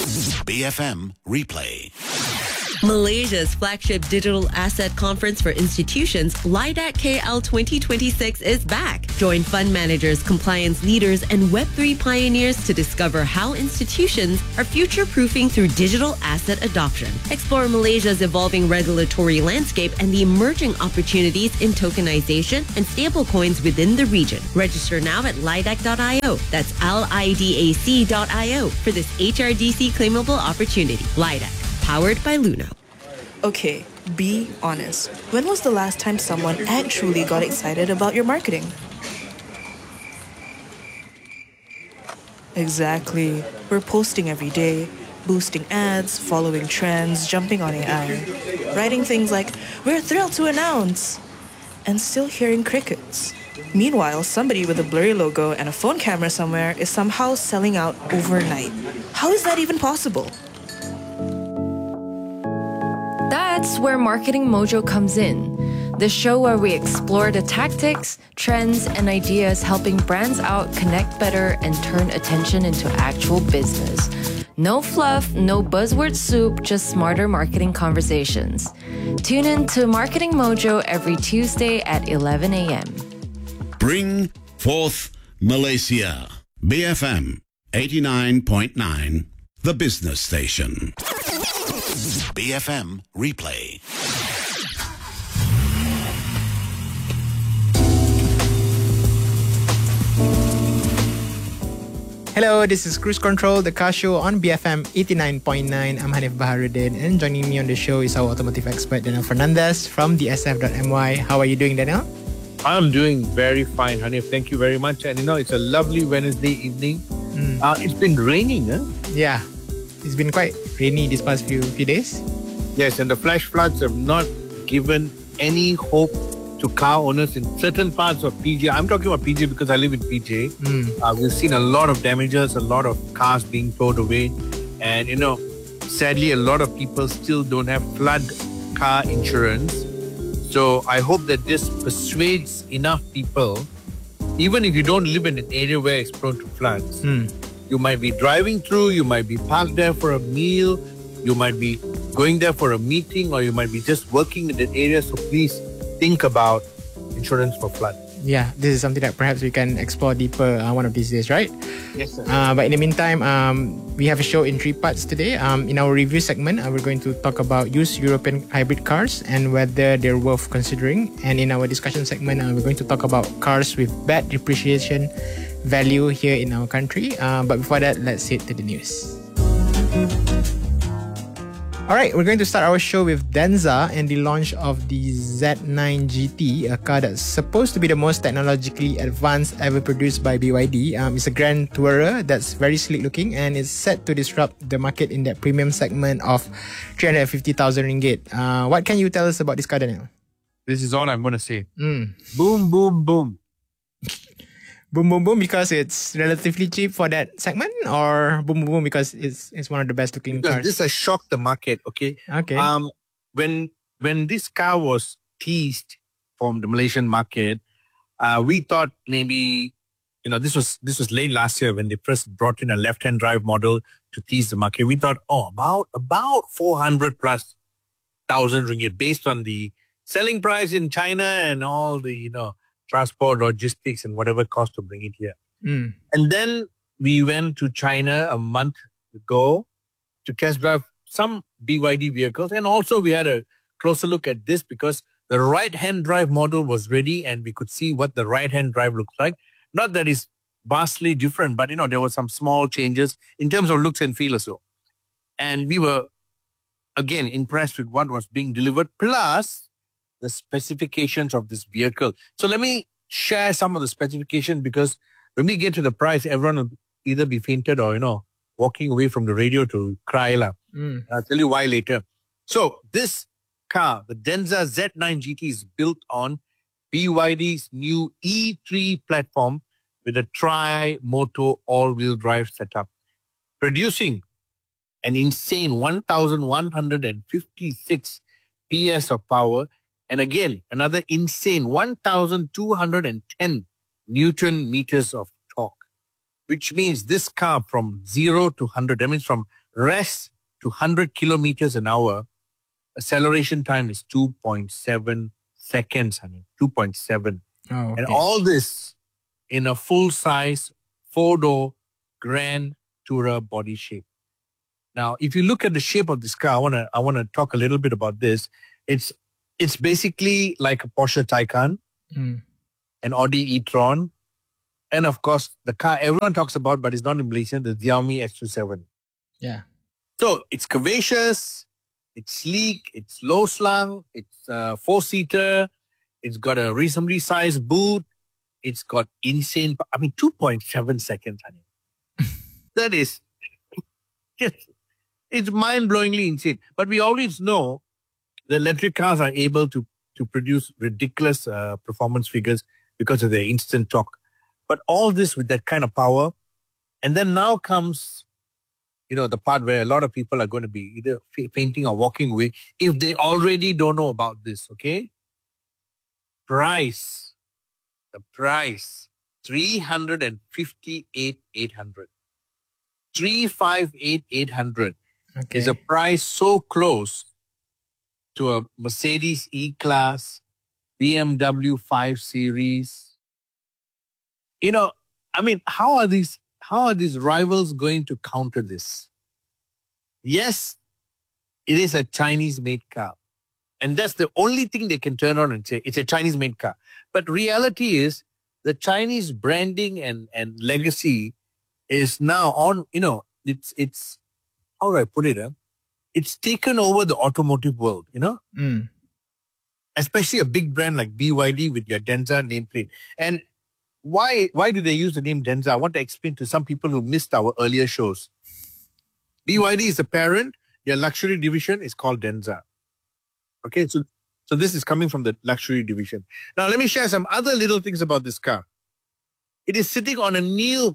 BFM Replay. Malaysia's flagship digital asset conference for institutions, LIDAC KL 2026, is back. Join fund managers, compliance leaders, and Web3 pioneers to discover how institutions are future-proofing through digital asset adoption. Explore Malaysia's evolving regulatory landscape and the emerging opportunities in tokenization and stablecoins within the region. Register now at lidac.io. That's LIDAC.io for this HRDC claimable opportunity. LIDAC. Powered by Luno. Okay, be honest. When was the last time someone actually got excited about your marketing? Exactly. We're posting every day, boosting ads, following trends, jumping on AI, writing things like, "We're thrilled to announce," and still hearing crickets. Meanwhile, somebody with a blurry logo and a phone camera somewhere is somehow selling out overnight. How is that even possible? That's where Marketing Mojo comes in, the show where we explore the tactics, trends, and ideas helping brands out connect better and turn attention into actual business. No fluff, no buzzword soup, just smarter marketing conversations. Tune in to Marketing Mojo every Tuesday at 11 a.m. Bring forth Malaysia. BFM 89.9, the business station. BFM Replay. Hello, this is Cruise Control, the car show on BFM 89.9. I'm Hanif Baharuddin, and joining me on the show is our automotive expert, Daniel Fernandez from the SF.my. How are you doing, Daniel? I'm doing very fine, Hanif. Thank you very much. And it's a lovely Wednesday evening. It's been raining, huh? Yeah, it's been quite rainy these past few days. Yes, and the flash floods have not given any hope to car owners in certain parts of PJ. I'm talking about PJ because I live in PJ. We've seen a lot of damages, a lot of cars being towed away. And, sadly, a lot of people still don't have flood car insurance. So I hope that this persuades enough people, even if you don't live in an area where it's prone to floods. You might be driving through, you might be parked there for a meal, you might be going there for a meeting, or you might be just working in that area. So please think about insurance for flood. Yeah, this is something that perhaps we can explore deeper one of these days, right? Yes, sir. But in the meantime, we have a show in 3 parts today. In our review segment, we're going to talk about used European hybrid cars and whether they're worth considering. And in our discussion segment, we're going to talk about cars with bad depreciation value here in our country. But before that, let's head to the news. Alright, we're going to start our show with Denza and the launch of the Z9 GT, a car that's supposed to be the most technologically advanced ever produced by BYD. It's a Grand Tourer that's very sleek looking and is set to disrupt the market in that premium segment of 350,000 ringgit. What can you tell us about this car, Daniel? This is all I'm going to say. Boom, boom, boom. Boom, boom, boom because it's relatively cheap for that segment, or boom, boom, boom because it's one of the best looking cars? This has shocked the market, okay? Okay. When this car was teased from the Malaysian market, we thought maybe, this was late last year when they first brought in a left-hand drive model to tease the market. We thought, about 400 plus thousand ringgit based on the selling price in China and all the, transport, logistics, and whatever cost to bring it here. And then we went to China a month ago to test drive some BYD vehicles. And also we had a closer look at this because the right-hand drive model was ready and we could see what the right-hand drive looks like. Not that it's vastly different, but, there were some small changes in terms of looks and feel or so. And we were, again, impressed with what was being delivered, plus the specifications of this vehicle. So let me share some of the specifications because when we get to the price, everyone will either be fainted or, walking away from the radio to cry. I'll tell you why later. So this car, the Denza Z9 GT, is built on BYD's new E3 platform with a tri-motor all-wheel drive setup, producing an insane 1,156 PS of power. And again, another insane 1,210 Newton meters of torque, which means this car from 0 to 100, that means from rest to 100 kilometers an hour, acceleration time is 2.7 seconds, honey. 2.7. Oh, okay. And all this in a full-size, four-door Grand Tourer body shape. Now, if you look at the shape of this car, I wanna talk a little bit about this. It's basically like a Porsche Taycan, an Audi e-tron, and of course the car everyone talks about, but it's not in Malaysia, the Xiaomi X27. Yeah. So it's curvaceous, it's sleek, it's low slung, it's a four-seater, it's got a reasonably sized boot, it's got 2.7 seconds, honey. That is just, it's mind-blowingly insane. But we always know the electric cars are able to produce ridiculous performance figures because of their instant torque. But all this with that kind of power. And then now comes, the part where a lot of people are going to be either fainting or walking away if they already don't know about this, okay? Price. The price. 358,800. 358,800 is a price so close to a Mercedes E-Class, BMW 5 Series. How are these rivals going to counter this? Yes, it is a Chinese-made car. And that's the only thing they can turn on and say, it's a Chinese-made car. But reality is, the Chinese branding and legacy is now on, it's how do I put it? It's taken over the automotive world, Especially a big brand like BYD with your Denza nameplate. And why do they use the name Denza? I want to explain to some people who missed our earlier shows. BYD is the parent. Their luxury division is called Denza. Okay, so this is coming from the luxury division. Now, let me share some other little things about this car. It is sitting on a new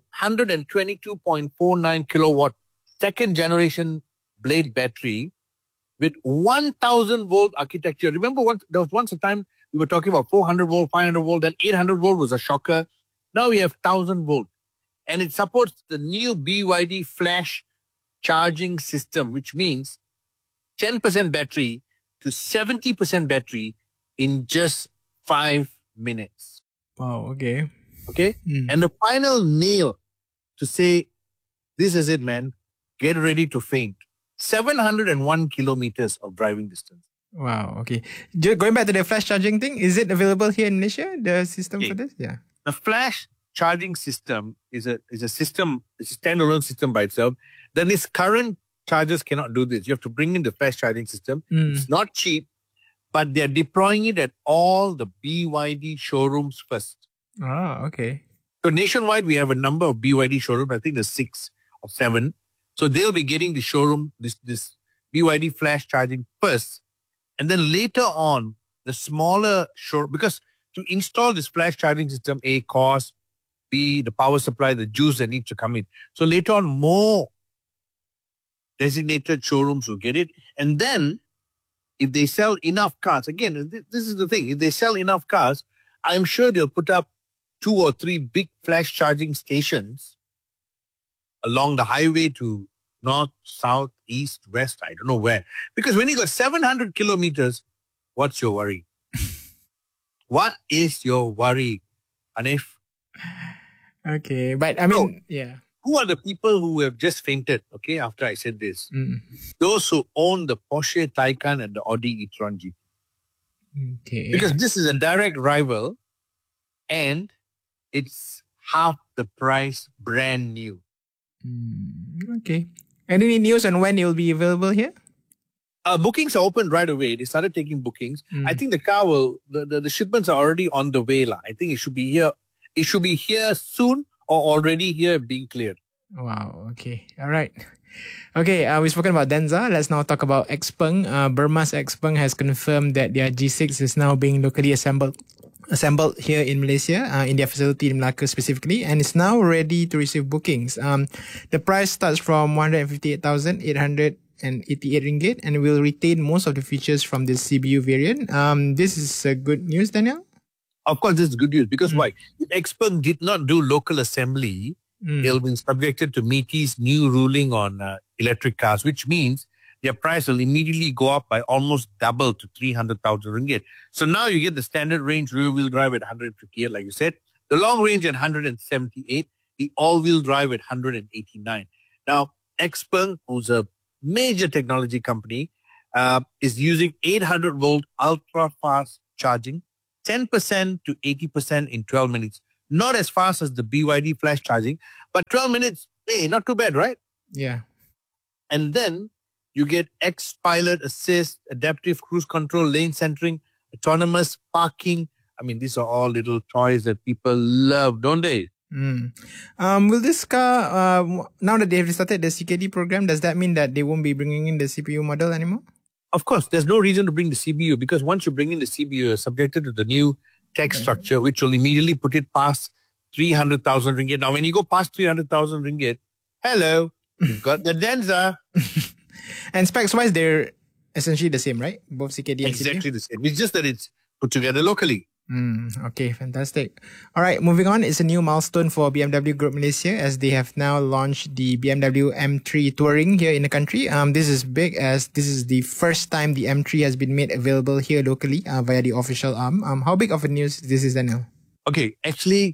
122.49 kilowatt second generation blade battery with 1000 volt architecture. Remember, there was once a time we were talking about 400 volt, 500 volt, then 800 volt was a shocker. Now we have 1000 volt. And it supports the new BYD flash charging system, which means 10% battery to 70% battery in just 5 minutes. Wow, okay. Okay? And the final nail to say, this is it, man. Get ready to faint. 701 kilometers of driving distance. Wow, okay. Going back to the flash charging thing, is it available here in Malaysia, the system for this? Yeah. The flash charging system is a system, it's a standalone system by itself. Then its current chargers cannot do this. You have to bring in the flash charging system. It's not cheap, but they're deploying it at all the BYD showrooms first. Ah, okay. So nationwide, we have a number of BYD showrooms. I think there's 6 or 7. So they'll be getting the showroom, this BYD flash charging first. And then later on, the smaller showroom, because to install this flash charging system, A, cost, B, the power supply, the juice that needs to come in. So later on, more designated showrooms will get it. And then, if they sell enough cars, again, this is the thing, if they sell enough cars, I'm sure they'll put up 2 or 3 big flash charging stations along the highway to north, south, east, west, I don't know where. Because when you got 700 kilometers, what's your worry? What is your worry, Hanif? Okay, but I mean, yeah. Who are the people who have just fainted, okay, after I said this? Those who own the Porsche Taycan and the Audi e-tron GT. Okay. Because this is a direct rival and it's half the price, brand new. Okay. Any news on when it will be available here? Bookings are open right away. They started taking bookings. I think the car will, the shipments are already on the way. I think it should be here. It should be here soon or already here being cleared. Wow. Okay. All right. Okay, we've spoken about Denza. Let's now talk about Xpeng. Burmaz Xpeng has confirmed that their G6 is now being locally assembled here in Malaysia, in their facility in Melaka specifically, and it's now ready to receive bookings. The price starts from 158,888 ringgit and will retain most of the features from the CBU variant. This is good news, Daniel? Of course, this is good news because why? If Xpeng did not do local assembly, they'll be subjected to MITI's new ruling on electric cars, which means their price will immediately go up by almost double to 300,000 ringgit. So now you get the standard range rear-wheel drive at 158, like you said, the long range at 178, the all-wheel drive at 189. Now, XPeng, who's a major technology company, is using 800-volt ultra-fast charging, 10% to 80% in 12 minutes. Not as fast as the BYD flash charging, but 12 minutes, hey, not too bad, right? Yeah. And then you get X-Pilot Assist, adaptive cruise control, lane centering, autonomous parking. I mean, these are all little toys that people love, don't they? Will this car, now that they've restarted the CKD program, does that mean that they won't be bringing in the CPU model anymore? Of course, there's no reason to bring the CBU because once you bring in the CBU, you're subjected to the new tax structure, which will immediately put it past 300,000 ringgit. Now, when you go past 300,000 ringgit, hello, you've got the Denza. And specs-wise, they're essentially the same, right? Both CKD and Exactly CPU? the same. It's just that it's put together locally. Okay, fantastic. All right, moving on. It's a new milestone for BMW Group Malaysia as they have now launched the BMW M3 Touring here in the country. This is big as this is the first time the M3 has been made available here locally via the official arm. How big of a news this is, Daniel? Okay, actually,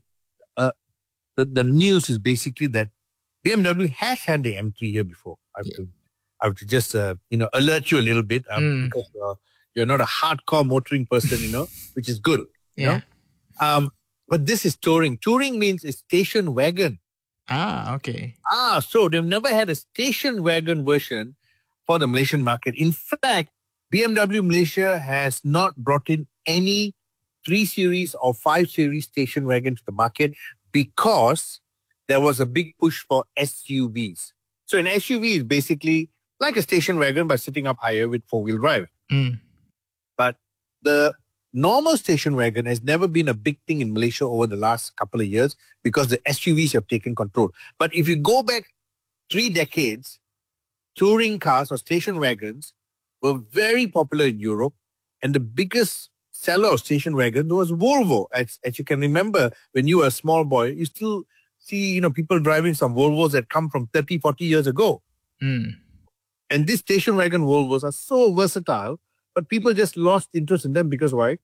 the news is basically that BMW has had the M3 here before. I have to just alert you a little bit because you're not a hardcore motoring person, which is good. Yeah. But this is touring. Touring means a station wagon. Okay. So they've never had a station wagon version for the Malaysian market. In fact, BMW Malaysia has not brought in any 3 Series or 5 Series station wagon to the market because there was a big push for SUVs. So an SUV is basically like a station wagon but sitting up higher with 4-wheel drive. But the normal station wagon has never been a big thing in Malaysia over the last couple of years because the SUVs have taken control. But if you go back 3 decades, touring cars or station wagons were very popular in Europe. And the biggest seller of station wagons was Volvo. As you can remember, when you were a small boy, you still see people driving some Volvos that come from 30, 40 years ago. And these station wagon Volvos are so versatile, but people just lost interest in them because why?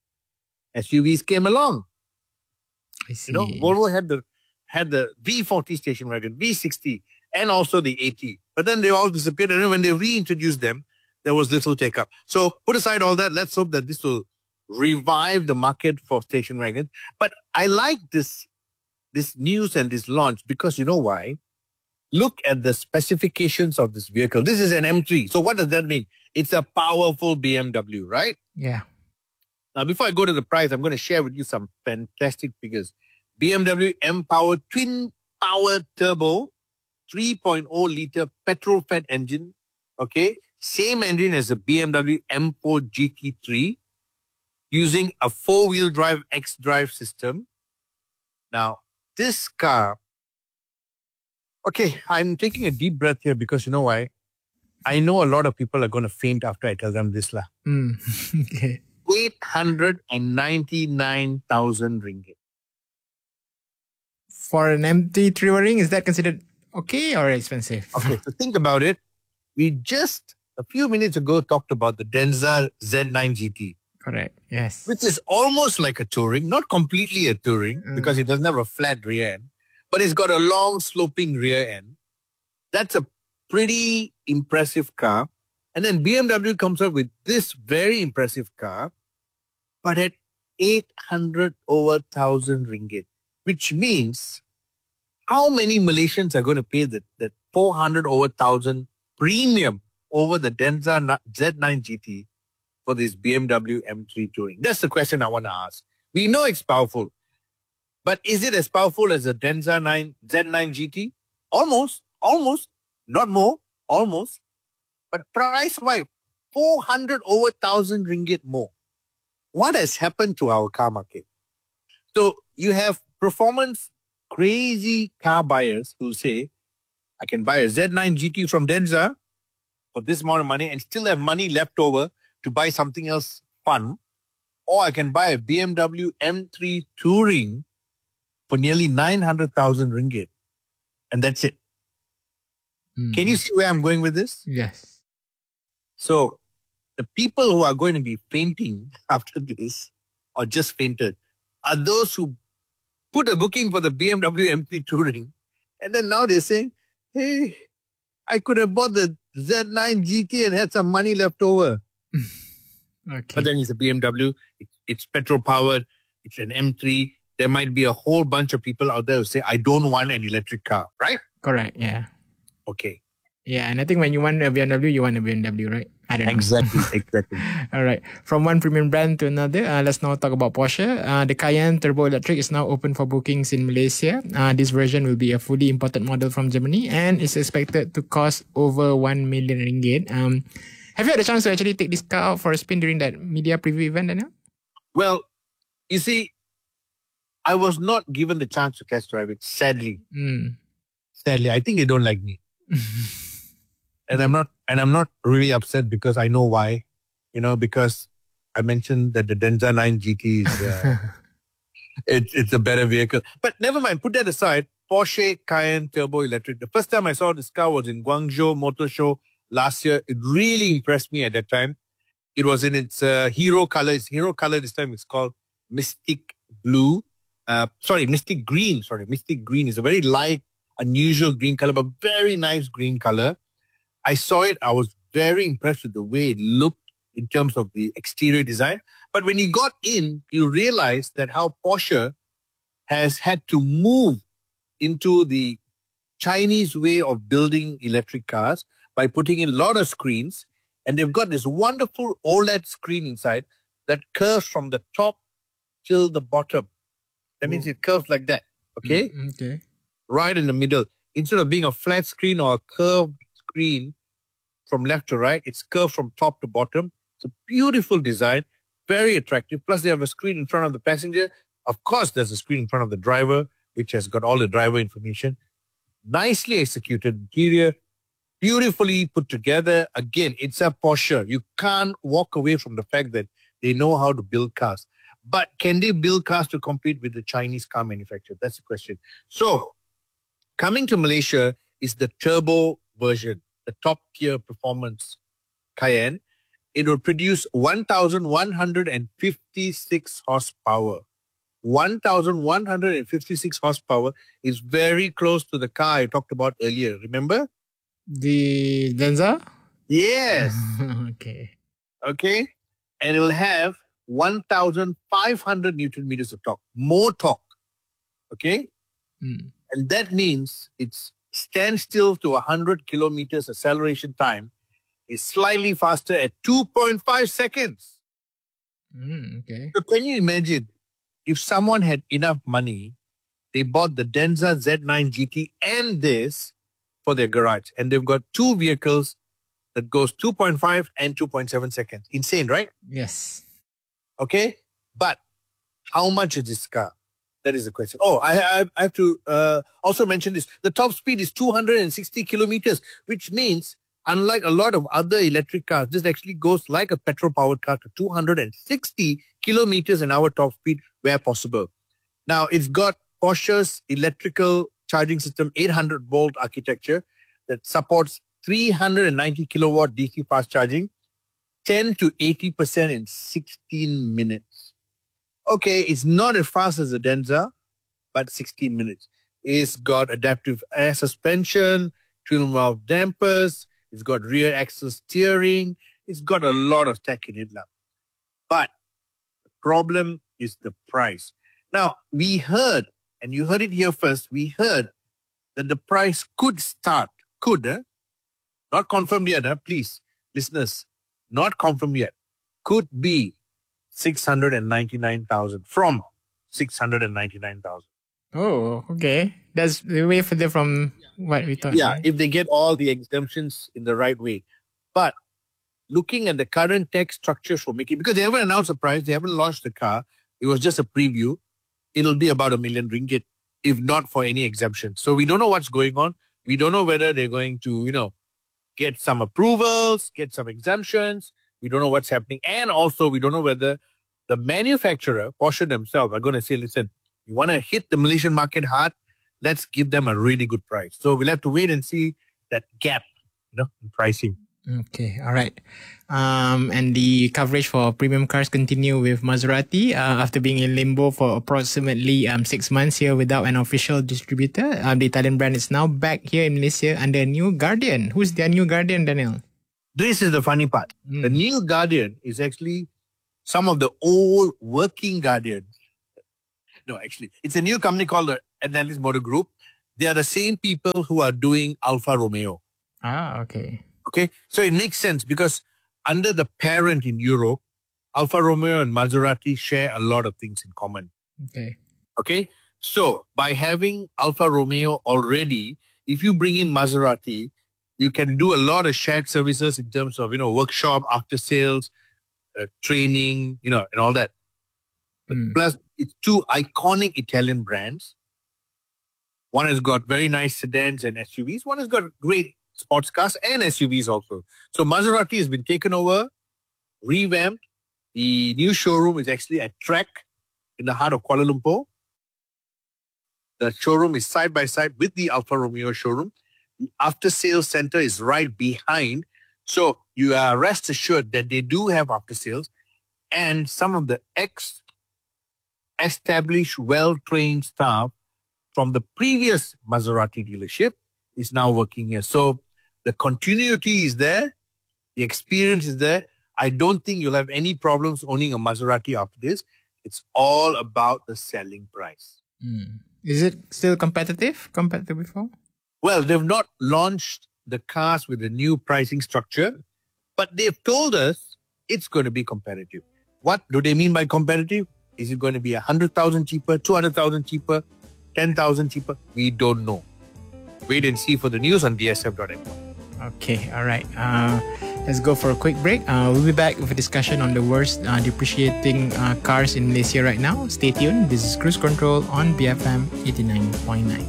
SUVs came along. I see. Volvo had the V40 station wagon, V60, and also the 80. But then they all disappeared. And when they reintroduced them, there was little take-up. So put aside all that. Let's hope that this will revive the market for station wagons. But I like this news and this launch because you know why? Look at the specifications of this vehicle. This is an M3. So what does that mean? It's a powerful BMW, right? Yeah. Now, before I go to the price, I'm going to share with you some fantastic figures. BMW M-Power Twin Power Turbo, 3.0 liter petrol-fed engine. Okay. Same engine as the BMW M4 GT3 using a 4-wheel drive X-Drive system. Now, this car, okay, I'm taking a deep breath here because you know why? I know a lot of people are going to faint after I tell them this. Okay. 899,000 ringgit. For an M3 Touring, is that considered okay or expensive? Okay, so think about it. We just a few minutes ago talked about the Denza Z9 GT. Correct, yes. Which is almost like a touring, not completely a touring because it doesn't have a flat rear end, but it's got a long sloping rear end. That's a pretty impressive car. And then BMW comes up with this very impressive car, but at 800,000 ringgit, which means how many Malaysians are going to pay that 400,000 premium over the Denza Z9 GT for this BMW M3 Touring? That's the question I want to ask. We know it's powerful, but is it as powerful as the Denza Z9 GT? Almost, not more, almost. But price-wise, 400,000 ringgit more. What has happened to our car market? So you have performance crazy car buyers who say, I can buy a Z9 GT from Denza for this amount of money and still have money left over to buy something else fun. Or I can buy a BMW M3 Touring for nearly 900,000 ringgit. And that's it. Can you see where I'm going with this? Yes. So the people who are going to be fainting after this, or just fainted, are those who put a booking for the BMW M3 Touring, and then now they're saying, hey, I could have bought the Z9 GT and had some money left over. Okay. But then it's a BMW, it's petrol powered, it's an M3. There might be a whole bunch of people out there who say, I don't want an electric car, right? Correct. Yeah. Okay. Yeah, and I think when you want a BMW, you want a BMW, right? I don't know. Exactly. All right. From one premium brand to another, let's now talk about Porsche. The Cayenne Turbo Electric is now open for bookings in Malaysia. This version will be a fully imported model from Germany and is expected to cost over 1 million ringgit. Have you had a chance to actually take this car out for a spin during that media preview event, Daniel? Well, you see, I was not given the chance to test drive it, sadly. Sadly, I think they don't like me. And I'm not really upset because I know why. Because I mentioned that the Denza 9 GT is it's a better vehicle. But never mind, put that aside. Porsche Cayenne Turbo Electric. The first time I saw this car was in Guangzhou Motor Show last year. It really impressed me at that time. It was in its hero color. Its hero color this time is called Mystic Blue. Mystic Green. Mystic Green is a very light, unusual green color, but very nice green color. I saw it. I was very impressed with the way it looked in terms of the exterior design. But when you got in, you realized that how Porsche has had to move into the Chinese way of building electric cars by putting in a lot of screens. And they've got this wonderful OLED screen inside that curves from the top till the bottom. That means it curves like that. Okay? Okay. Right in the middle. Instead of being a flat screen or a curved screen from left to right, it's curved from top to bottom. It's a beautiful design, very attractive. Plus, they have a screen in front of the passenger. Of course, there's a screen in front of the driver, which has got all the driver information. Nicely executed interior, beautifully put together. Again, it's a Porsche. You can't walk away from the fact that they know how to build cars. But can they build cars to compete with the Chinese car manufacturer? That's the question. So, coming to Malaysia is the turbo version, the top tier performance Cayenne. It will produce 1,156 horsepower. 1,156 horsepower is very close to the car I talked about earlier. Remember? The Denza? Yes. Okay. And it will have 1,500 Newton meters of torque. More torque. Okay? And that means its standstill to 100 kilometers acceleration time is slightly faster at 2.5 seconds. Okay. So can you imagine if someone had enough money, they bought the Denza Z9 GT and this for their garage, and they've got two vehicles that goes 2.5 and 2.7 seconds. Insane, right? Yes. Okay. But how much is this car? That is the question. Oh, I have to also mention this. The top speed is 260 kilometers, which means unlike a lot of other electric cars, this actually goes like a petrol-powered car to 260 kilometers an hour top speed where possible. Now, it's got Porsche's electrical charging system 800-volt architecture that supports 390 kilowatt DC fast charging, 10 to 80% in 16 minutes. Okay, it's not as fast as the Denza, but 16 minutes. It's got adaptive air suspension, twin valve dampers, it's got rear axle steering, it's got a lot of tech in it now. But the problem is the price. Now, we heard, and you heard it here first, we heard that the price could start, not confirmed yet, please, listeners, not confirmed yet, could be 699,000 from 699,000. Oh, okay. That's way further from what we thought. Yeah, if they get all the exemptions in the right way. But looking at the current tech structure for making, because they haven't announced a price, they haven't launched the car, it was just a preview, it'll be about 1 million ringgit, if not for any exemption. So we don't know what's going on. We don't know whether they're going to, get some approvals, get some exemptions. We don't know what's happening. And also, we don't know whether the manufacturer, Porsche themselves, are going to say, listen, you want to hit the Malaysian market hard, let's give them a really good price. So we'll have to wait and see that gap, in pricing. Okay, all right. And the coverage for premium cars continue with Maserati after being in limbo for approximately 6 months here without an official distributor. The Italian brand is now back here in Malaysia under a new guardian. Who's their new guardian, Daniel? This is the funny part. The new guardian is actually some of the old working guardians. No, actually, it's a new company called the Atlantis Motor Group. They are the same people who are doing Alfa Romeo. Ah, okay. Okay, so it makes sense because under the parent in Europe, Alfa Romeo and Maserati share a lot of things in common. Okay, so by having Alfa Romeo already, if you bring in Maserati, you can do a lot of shared services in terms of, workshop, after sales, training, and all that. Plus, it's two iconic Italian brands. One has got very nice sedans and SUVs. One has got great sports cars and SUVs also. So Maserati has been taken over, revamped. The new showroom is actually at Trek in the heart of Kuala Lumpur. The showroom is side by side with the Alfa Romeo showroom. The after sales center is right behind. So you are rest assured that they do have after sales, and some of the established, well-trained staff from the previous Maserati dealership is now working here. So the continuity is there. The experience is there. I don't think you'll have any problems owning a Maserati after this. It's all about the selling price. Is it still competitive compared to before? Well, they've not launched the cars with a new pricing structure, but they've told us it's going to be competitive. What do they mean by competitive? Is it going to be 100,000 cheaper, 200,000 cheaper, 10,000 cheaper? We don't know. Wait and see for the news on dsf.m. Okay, all right. Let's go for a quick break. We'll be back with a discussion on the worst depreciating cars in Malaysia right now. Stay tuned. This is Cruise Control on BFM 89.9.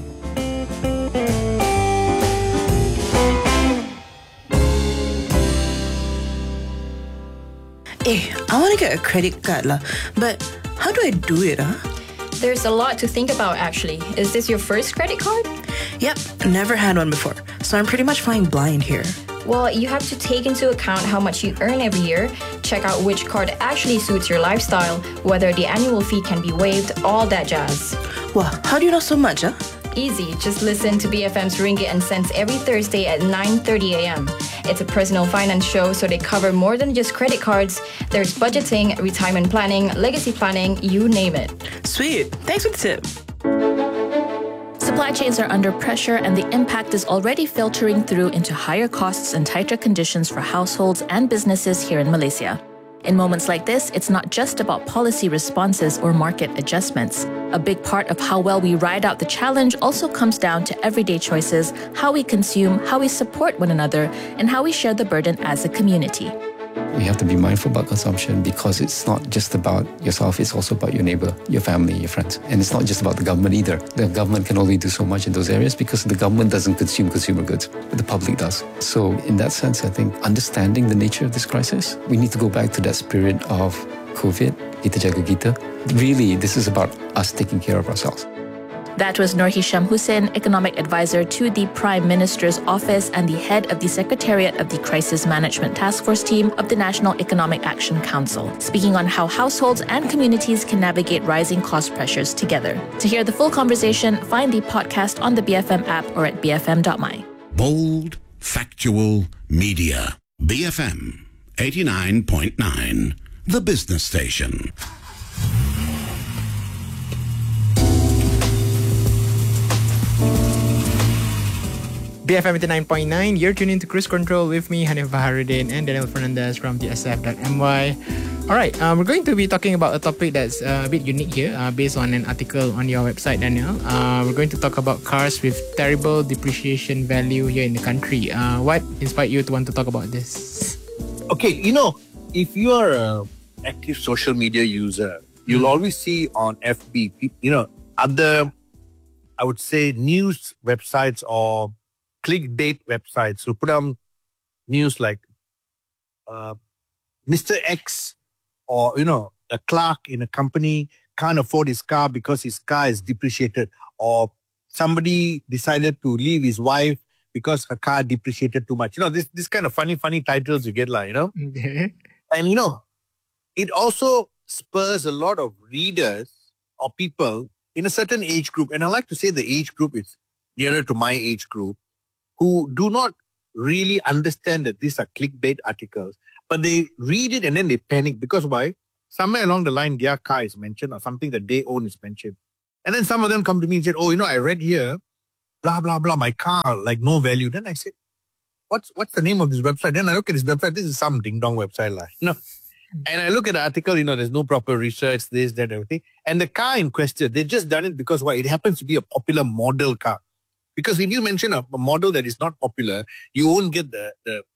I want to get a credit card lah, but how do I do it? There's a lot to think about actually. Is this your first credit card? Yep, never had one before, so I'm pretty much flying blind here. Well, you have to take into account how much you earn every year, check out which card actually suits your lifestyle, whether the annual fee can be waived, all that jazz. Wow, how do you know so much? Easy, just listen to BFM's Ringgit and Cents every Thursday at 9:30 a.m. It's a personal finance show, so they cover more than just credit cards. There's budgeting, retirement planning, legacy planning, you name it. Sweet, thanks for the tip. Supply chains are under pressure, and the impact is already filtering through into higher costs and tighter conditions for households and businesses here in Malaysia. In moments like this, it's not just about policy responses or market adjustments. A big part of how well we ride out the challenge also comes down to everyday choices, how we consume, how we support one another, and how we share the burden as a community. We have to be mindful about consumption because it's not just about yourself, it's also about your neighbor, your family, your friends. And it's not just about the government either. The government can only do so much in those areas because the government doesn't consume consumer goods, but the public does. So in that sense, I think understanding the nature of this crisis, we need to go back to that spirit of COVID, kita jaga kita. Really, this is about us taking care of ourselves. That was Nur Hisham Hussein, Economic Advisor to the Prime Minister's Office and the head of the Secretariat of the Crisis Management Task Force team of the National Economic Action Council, speaking on how households and communities can navigate rising cost pressures together. To hear the full conversation, find the podcast on the BFM app or at bfm.my. Bold, factual media. BFM 89.9, the business station. BFM 89.9, you're tuning to Cruise Control with me, Hanif Baharuddin, and Daniel Fernandez from DSF.my. Alright, we're going to be talking about a topic that's a bit unique here, based on an article on your website, Daniel. We're going to talk about cars with terrible depreciation value here in the country. What inspired you to want to talk about this? Okay, if you are an active social media user, you'll always see on FB, other, I would say, news websites or clickbait websites will put on news like Mr. X or, a clerk in a company can't afford his car because his car is depreciated, or somebody decided to leave his wife because her car depreciated too much. This kind of funny titles you get, Okay. And, it also spurs a lot of readers or people in a certain age group. And I like to say the age group is nearer to my age group, who do not really understand that these are clickbait articles, but they read it and then they panic. Because why? Somewhere along the line, their car is mentioned or something that they own is mentioned. And then some of them come to me and said, I read here, blah, blah, blah, my car, like no value. Then I said, what's the name of this website? Then I look at this website, this is some ding-dong website. And I look at the article, there's no proper research, this, that, everything. And the car in question, they just done it because why? It happens to be a popular model car. Because if you mention a model that is not popular, you won't get the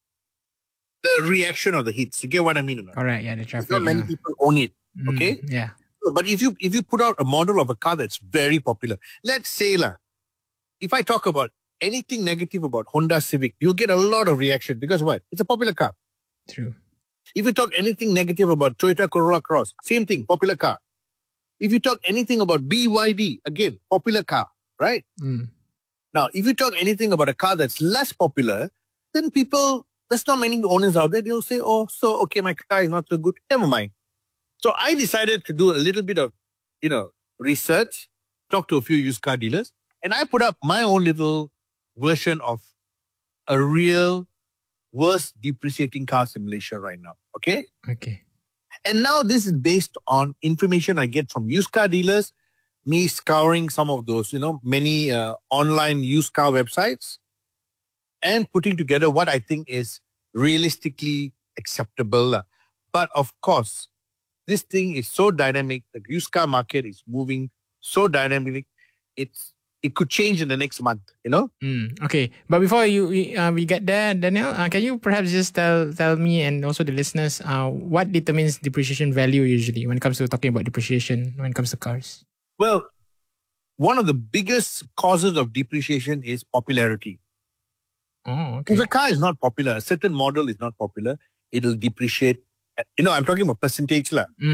reaction or the hits. You get what I mean? All right, yeah, the traffic. Not many people own it, okay? Yeah. But if you put out a model of a car that's very popular, let's say, if I talk about anything negative about Honda Civic, you'll get a lot of reaction. Because what? It's a popular car. True. If you talk anything negative about Toyota Corolla Cross, same thing, popular car. If you talk anything about BYD, again, popular car, right? Now, if you talk anything about a car that's less popular, then there's not many owners out there. They'll say, okay, my car is not so good. Never mind. So I decided to do a little bit of, research, talk to a few used car dealers, and I put up my own little version of a real worst depreciating car simulation right now. Okay? Okay. And now this is based on information I get from used car dealers, me scouring some of those, many online used car websites and putting together what I think is realistically acceptable. But of course, this thing is so dynamic. The used car market is moving so dynamically. It could change in the next month, Okay. But before we get there, Daniel, can you perhaps just tell me and also the listeners what determines depreciation value usually when it comes to talking about depreciation when it comes to cars? Well, one of the biggest causes of depreciation is popularity. Oh, okay. If a car is not popular, a certain model is not popular, it'll depreciate. I'm talking about percentage.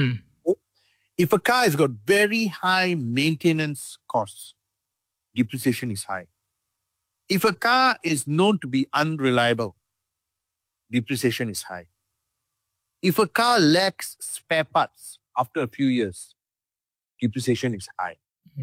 If a car has got very high maintenance costs, depreciation is high. If a car is known to be unreliable, depreciation is high. If a car lacks spare parts after a few years, depreciation is high.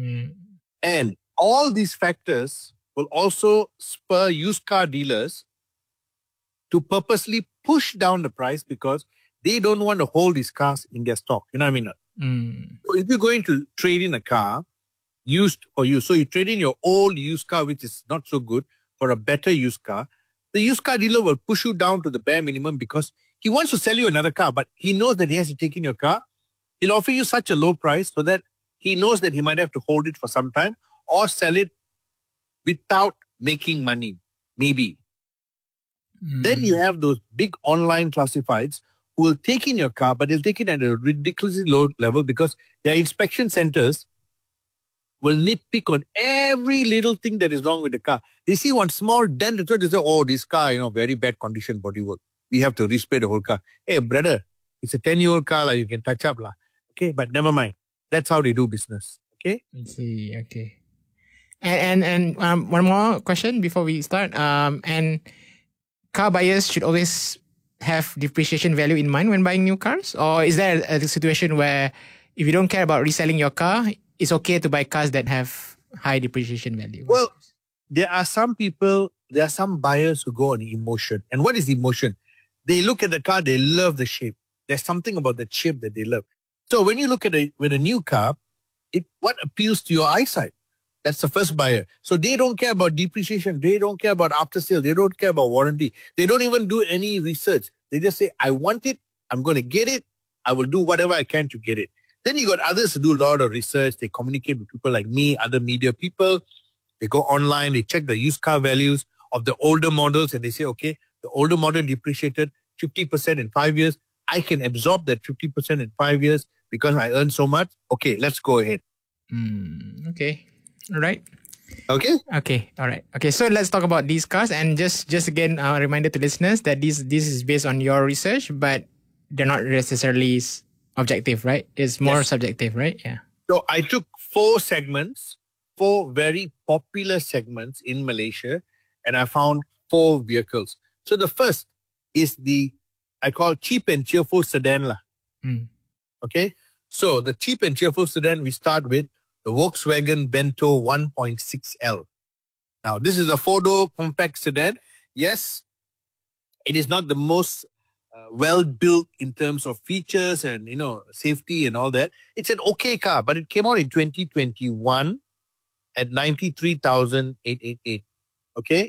And all these factors will also spur used car dealers to purposely push down the price because they don't want to hold these cars in their stock. You know what I mean? So if you're going to trade in a car, used or used, so you trade in your old used car, which is not so good, for a better used car, the used car dealer will push you down to the bare minimum because he wants to sell you another car, but he knows that he has to take in your car. He'll offer you such a low price so that he knows that he might have to hold it for some time or sell it without making money, maybe. Then you have those big online classifieds who will take in your car, but they'll take it at a ridiculously low level because their inspection centers will nitpick on every little thing that is wrong with the car. They see one small dent, they say, this car, very bad condition, bodywork. We have to respray the whole car. Hey, brother, it's a 10-year-old car, you can touch up. Okay, but never mind. That's how they do business. Okay? I see, okay. And one more question before we start. And car buyers should always have depreciation value in mind when buying new cars? Or is there a situation where if you don't care about reselling your car, it's okay to buy cars that have high depreciation value? Well, there are some buyers who go on emotion. And what is emotion? They look at the car, they love the shape. There's something about the shape that they love. So when you look at a new car, what appeals to your eyesight? That's the first buyer. So they don't care about depreciation. They don't care about after sale. They don't care about warranty. They don't even do any research. They just say, I want it. I'm going to get it. I will do whatever I can to get it. Then you got others who do a lot of research. They communicate with people like me, other media people. They go online. They check the used car values of the older models. And they say, okay, the older model depreciated 50% in 5 years. I can absorb that 50% in 5 years because I earn so much. Okay, let's go ahead. Okay. All right. Okay. All right. Okay. So let's talk about these cars, and just again, a reminder to listeners that this is based on your research, but they're not necessarily objective, right? It's more subjective, right? Yeah. So I took 4 very popular segments in Malaysia, and I found 4 vehicles. So the first is I call cheap and cheerful sedan lah. Okay, so the cheap and cheerful sedan, we start with the Volkswagen Bento 1.6L. Now, this is a 4-door compact sedan. Yes, it is not the most well-built in terms of features and, safety and all that. It's an okay car, but it came out in 2021 at 93,888. Okay,